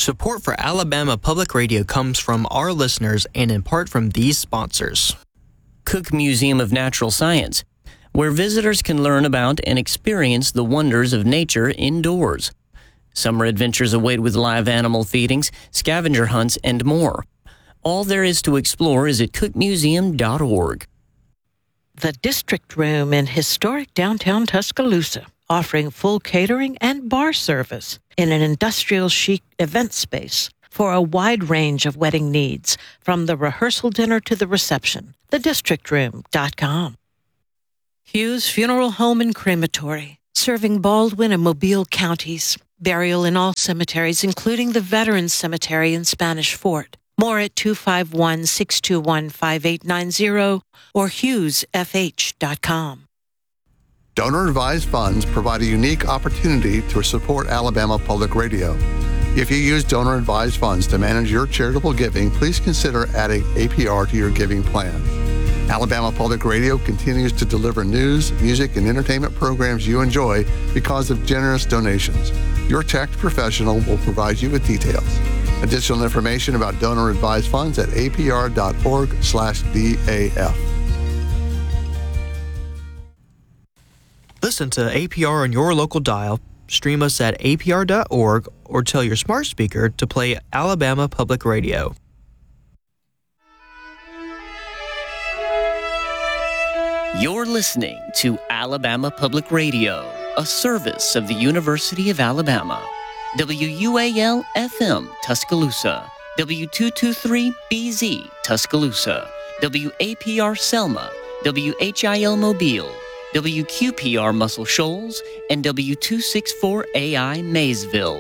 Support for Alabama Public Radio comes from our listeners and in part from these sponsors. Cook Museum of Natural Science, where visitors can learn about and experience the wonders of nature indoors. Summer adventures await with live animal feedings, scavenger hunts, and more. All there is to explore is at cookmuseum.org. The District Room in historic downtown Tuscaloosa, offering full catering and bar service in an industrial chic event space for a wide range of wedding needs, from the rehearsal dinner to the reception. thedistrictroom.com. Hughes Funeral Home and Crematory, serving Baldwin and Mobile counties. Burial in all cemeteries, including the Veterans Cemetery in Spanish Fort. More at 251-621-5890 or hughesfh.com. Donor-advised funds provide a unique opportunity to support Alabama Public Radio. If you use donor-advised funds to manage your charitable giving, please consider adding APR to your giving plan. Alabama Public Radio continues to deliver news, music, and entertainment programs you enjoy because of generous donations. Your tax professional will provide you with details. Additional information about donor-advised funds at apr.org/DAF. Listen to APR on your local dial, stream us at apr.org, or tell your smart speaker to play Alabama Public Radio. You're listening to Alabama Public Radio, a service of the University of Alabama. WUAL-FM Tuscaloosa, W223BZ Tuscaloosa, WAPR Selma, WHIL Mobile, WQPR Muscle Shoals, and W264AI Maysville.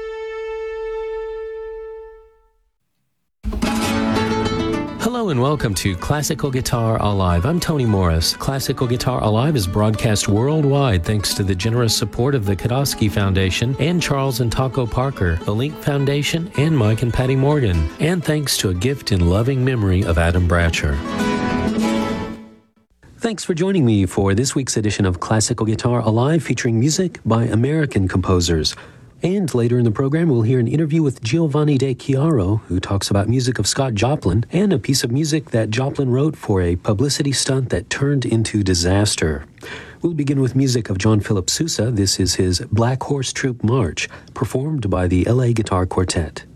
Hello and welcome to Classical Guitar Alive. I'm Tony Morris. Classical Guitar Alive is broadcast worldwide thanks to the generous support of the Kodosky Foundation and Charles and Taco Parker, the Link Foundation, and Mike and Patty Morgan, and thanks to a gift in loving memory of Adam Bratcher. Thanks for joining me for this week's edition of Classical Guitar Alive, featuring music by American composers. And later in the program, we'll hear an interview with Giovanni De Chiaro, who talks about music of Scott Joplin, and a piece of music that Joplin wrote for a publicity stunt that turned into disaster. We'll begin with music of John Philip Sousa. This is his Black Horse Troop March, performed by the LA Guitar Quartet.